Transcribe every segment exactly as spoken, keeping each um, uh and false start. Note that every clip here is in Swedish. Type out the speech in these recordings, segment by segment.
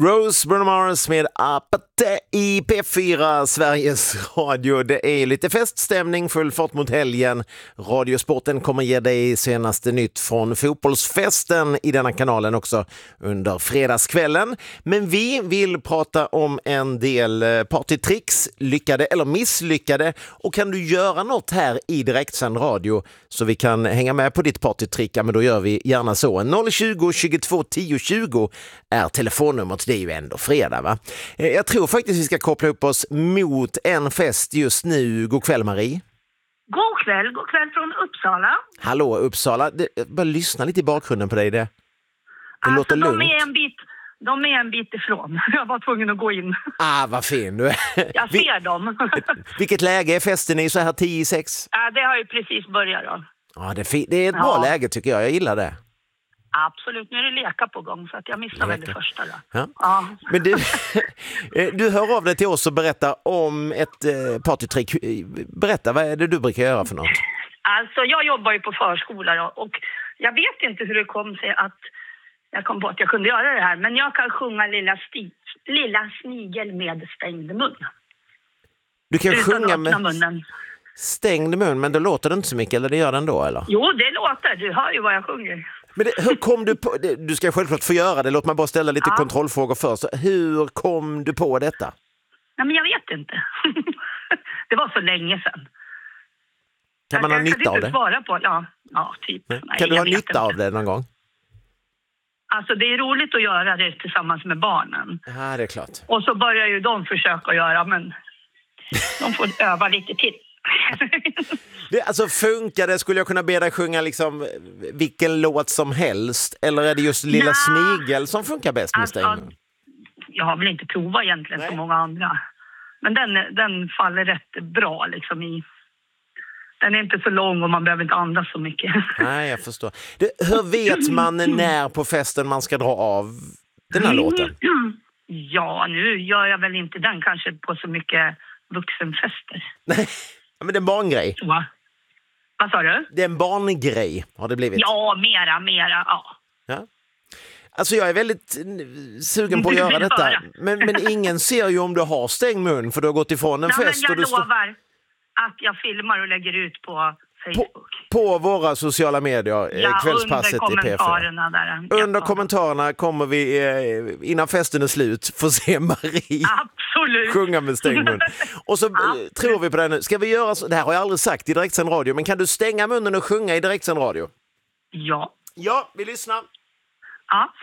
Rose, Bruno Mars med Apate i P fyra, Sveriges Radio. Det är lite feststämning, full fart mot helgen. Radiosporten kommer ge dig senaste nytt från fotbollsfesten i denna kanalen också under fredagskvällen. Men vi vill prata om en del partytricks, lyckade eller misslyckade. Och kan du göra något här i direktsänd radio så vi kan hänga med på ditt partytrick, men då gör vi gärna så. noll tjugo, tjugotvå, tio, tjugo är telefonnumret. Det är ju ändå fredag, va? Jag tror faktiskt vi ska koppla upp oss mot en fest just nu. God kväll, Marie. God kväll, god kväll från Uppsala. Hallå Uppsala, det, bara lyssna lite i bakgrunden på dig. Det, det alltså, låter de lugnt. Är en bit, de är en bit ifrån. Jag var tvungen att gå in. Ah, vad fin du är. Jag ser dem. Vilket läge är festen i så här tio i sex? Ja, det har ju precis börjat då. Ja, det är, fi- det är ett bra Ja. läge tycker jag. Jag gillar det. Absolut, nu är det leka på gång så att jag missar väl det första då. Ja. Ja. Men du, du hör av dig till oss och berättar om ett eh, partytrick. Berätta, vad är det du brukar göra för något? Alltså, jag jobbar ju på förskola då, och jag vet inte hur det kom sig att jag kom på att jag kunde göra det här. Men jag kan sjunga Lilla, sti- lilla snigel med stängd mun. Du kan Utan sjunga att med öppna munnen. stängd mun, men då låter det inte så mycket, eller det gör den då, eller? Jo, det låter. Du hör ju vad jag sjunger. Men det, hur kom du på det? Du ska självklart få göra det. Låt mig bara ställa lite Ja. kontrollfrågor först. Hur kom du på detta? Nej, men jag vet inte. Det var så länge sedan. Kan man ha jag nytta kan av inte det? svara på. Ja, ja typ. Nej, Kan du ha jag vet nytta inte. av det någon gång? Alltså, det är roligt att göra det tillsammans med barnen. Ja, det är klart. Och så börjar ju de försöka göra, men de får öva lite till. Det, alltså funkar det? Skulle jag kunna be dig sjunga liksom vilken låt som helst? Eller är det just Lilla Nja. snigel som funkar bäst med Alltså, stängd mun? jag har väl inte provat egentligen Nej. som många andra. Men den, den faller rätt bra liksom i... Den är inte så lång och man behöver inte andas så mycket. Nej, jag förstår. Det, hur vet man när på festen man ska dra av den här låten? Ja, nu gör jag väl inte den kanske på så mycket vuxenfester. Nej, men det är en barngrej. Så. Vad sa du? Det är en barngrej, har det blivit. Ja, mera, mera, ja. Ja. Alltså jag är väldigt eh, sugen på att Du göra vill detta. höra. Men, men ingen ser ju om du har stängd mun, för du har gått ifrån en Nej, men fest. Och jag du står lovar att jag filmar och lägger ut på på, Facebook. på våra sociala medier, eh, Ja, kvällspasset under i P fyra. kommentarerna där. Under Ja. kommentarerna kommer vi, eh, innan festen är slut, få se Marie Absolut. sjunga med stängd mun. Och så eh, Absolut. tror vi på det nu. Ska vi göra så? Det här har jag aldrig sagt i direktsänd radio, men kan du stänga munnen och sjunga i direktsänd radio? Ja. Ja, vi lyssnar. Ja.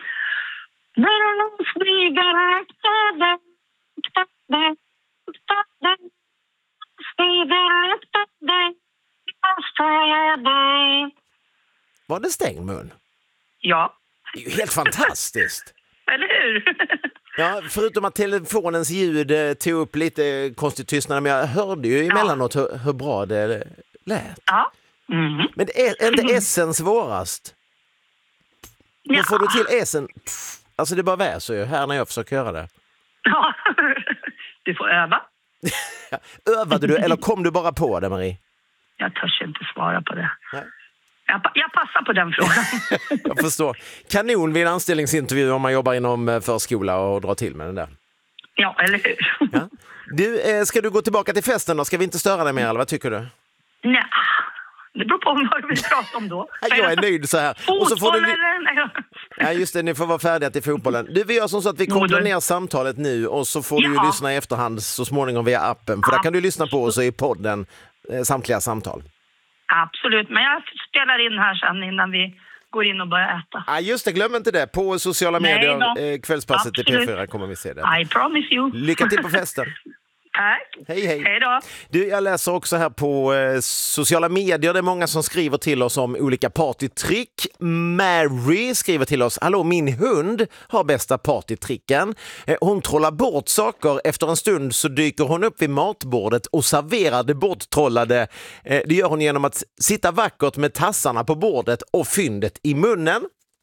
Var det stängd mun? Ja. Det är ju helt fantastiskt. Eller hur? Ja, förutom att telefonens ljud eh, tog upp lite konstigt tystnad, men jag hörde ju emellanåt hur, hur bra det lät. Ja. Mm. Men det är är inte essen svårast? Hur Ja. får du till essen? Pff, alltså det bara väser ju här när jag försöker göra det. Ja. Du får öva. Ja. Övade du eller kom du bara på det, Marie? Jag törs inte svara på det. Nej. Jag, pa- jag passar på den frågan. Jag förstår. Kanon vid en anställningsintervju om man jobbar inom eh, förskola och drar till med den där. Ja, eller hur? Ja. Du, eh, ska du gå tillbaka till festen då? Ska vi inte störa dig mer, eller vad tycker du? Nej. Det beror på vad du vill prata om då. Jag är nöjd så här. Fotboll Och så får du... eller? Nej. Ja, just det, ni får vara färdiga till fotbollen. Du, vi gör som så att vi kopplar ner samtalet nu och så får du ju Ja. lyssna i efterhand så småningom via appen. För Ja. där kan du lyssna på oss i podden, eh, samtliga samtal. Absolut, men jag spelar in här sen innan vi går in och börjar äta. Ja, just det, glöm inte det. På sociala Nej medier, då. eh, kvällspasset i P Absolut. fyra kommer vi se det. I promise you. Lycka till på festen. Tack. Hej, hej. Hej då. Du, jag läser också här på eh, sociala medier. Det är många som skriver till oss om olika partytrick. Mary skriver till oss: hallå, min hund har bästa partytricken. Eh, hon trollar bort saker. Efter en stund så dyker hon upp vid matbordet och serverar det borttrollade. Eh, det gör hon genom att sitta vackert med tassarna på bordet och fyndet i munnen.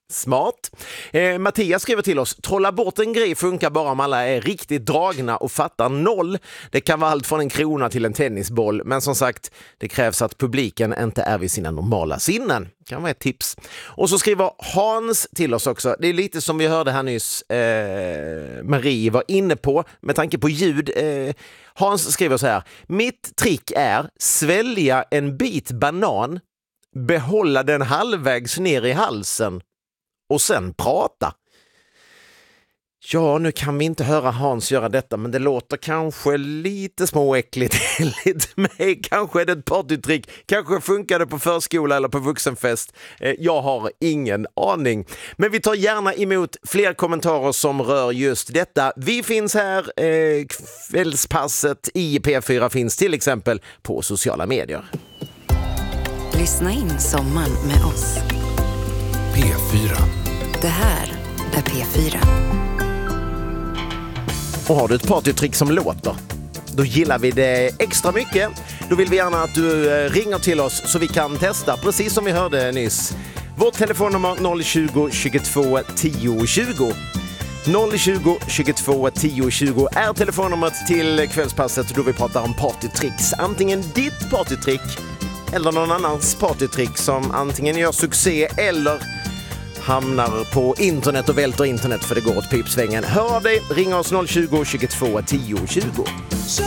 Smart. Eh, Mattias skriver till oss: trolla bort en grej funkar bara om alla är riktigt dragna och fattar noll. Det kan vara allt från en krona till en tennisboll, men som sagt, det krävs att publiken inte är vid sina normala sinnen. Kan vara ett tips. Och så skriver Hans till oss också. Det är lite som vi hörde här nyss, eh, Marie var inne på med tanke på ljud. Eh, Hans skriver så här: mitt trick är svälja en bit banan, behålla den halvvägs ner i halsen och sen prata. Ja, nu kan vi inte höra Hans göra detta, men det låter kanske lite småäckligt enligt mig. Kanske är det ett partytrick, kanske funkar det på förskola eller på vuxenfest. Jag har ingen aning. Men vi tar gärna emot fler kommentarer som rör just detta. Vi finns här, kvällspasset i P fyra finns till exempel på sociala medier. Lyssna in sommaren med oss. P fyra. Det här är P fyra. Och har du ett partytrick som låter, då gillar vi det extra mycket. Då vill vi gärna att du ringer till oss så vi kan testa, precis som vi hörde nyss. Vårt telefonnummer noll tjugo, tjugotvå, tio tjugo. noll tjugo, tjugotvå, tio tjugo är telefonnumret till kvällspasset då vi pratar om partytricks. Antingen ditt partytrick eller någon annans partytrick som antingen gör succé eller hamnar på internet och välter internet för det går åt pipsvängen. Hör av dig, ring oss noll tjugo, tjugotvå, tio tjugo.